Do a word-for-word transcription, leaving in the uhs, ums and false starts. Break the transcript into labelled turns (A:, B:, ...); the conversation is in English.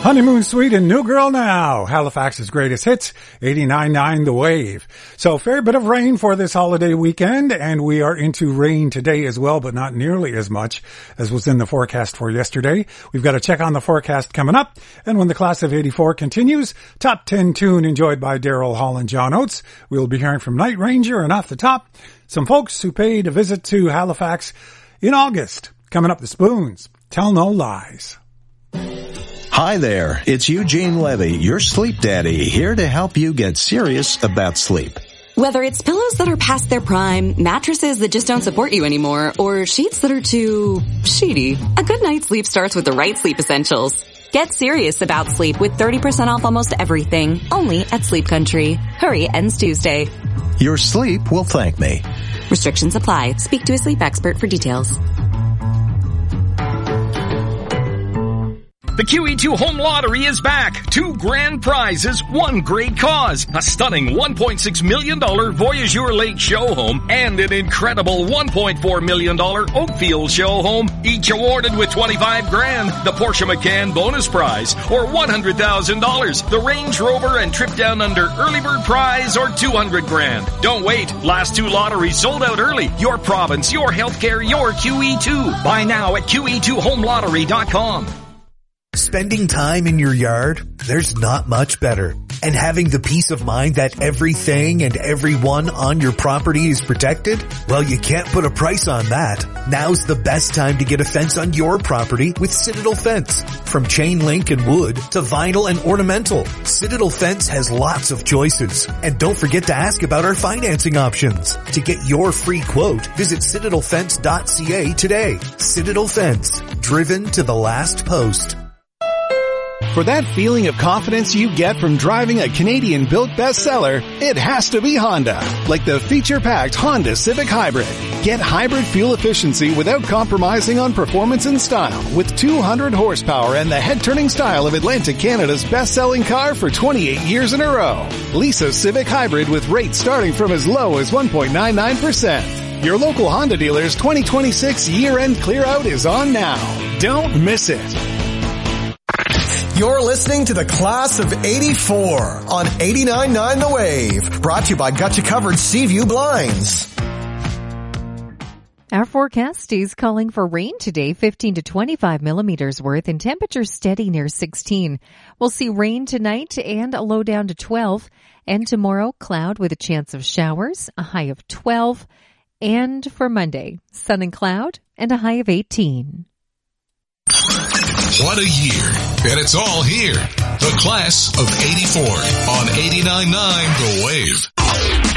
A: Honeymoon Suite and New Girl Now, Halifax's greatest hits, eighty-nine point nine The Wave. So fair bit of rain for this holiday weekend, and we are into rain today as well, but not nearly as much as was in the forecast for yesterday. We've got to check on the forecast coming up, and when the class of eighty-four continues, top ten tune enjoyed by Daryl Hall and John Oates. We'll be hearing from Night Ranger, and off the top, some folks who paid a visit to Halifax in August. Coming up, the Spoons, Tell No Lies.
B: Hi there, it's Eugene Levy, your sleep daddy, here to help you get serious about sleep.
C: Whether it's pillows that are past their prime, mattresses that just don't support you anymore, or sheets that are too sheety, a good night's sleep starts with the right sleep essentials. Get serious about sleep with thirty percent off almost everything, only at Sleep Country. Hurry, ends Tuesday.
B: Your sleep will thank me.
C: Restrictions apply. Speak to a sleep expert for details.
D: The Q E two Home Lottery is back. Two grand prizes, one great cause. A stunning one point six million dollars Voyageur Lake show home and an incredible one point four million dollars Oakfield show home, each awarded with twenty-five grand. The Porsche Macan bonus prize, or one hundred thousand dollars. The Range Rover and Trip Down Under early bird prize, or two hundred grand. Don't wait. Last two lotteries sold out early. Your province, your healthcare, your Q E two. Buy now at Q E two home lottery dot com.
E: Spending time in your yard, there's not much better. And having the peace of mind that everything and everyone on your property is protected? Well, you can't put a price on that. Now's the best time to get a fence on your property with Citadel Fence. From chain link and wood to vinyl and ornamental, Citadel Fence has lots of choices. And don't forget to ask about our financing options. To get your free quote, visit citadel fence dot c a today. Citadel Fence, driven to the last post.
F: For that feeling of confidence you get from driving a Canadian-built bestseller, it has to be Honda. Like the feature-packed Honda Civic Hybrid. Get hybrid fuel efficiency without compromising on performance and style with two hundred horsepower and the head-turning style of Atlantic Canada's best-selling car for twenty-eight years in a row. Lease a Civic Hybrid with rates starting from as low as one point nine nine percent. Your local Honda dealer's twenty twenty-six year-end clear-out is on now. Don't miss it.
G: You're listening to the Class of eighty-four on eighty-nine point nine The Wave. Brought to you by Gotcha Covered Seaview Blinds.
H: Our forecast is calling for rain today, fifteen to twenty-five millimeters worth, and temperature steady near sixteen. We'll see rain tonight and a low down to twelve. And tomorrow, cloud with a chance of showers, a high of twelve. And for Monday, sun and cloud and a high of eighteen.
I: What a year. And it's all here. The Class of eighty-four on eighty-nine point nine The Wave.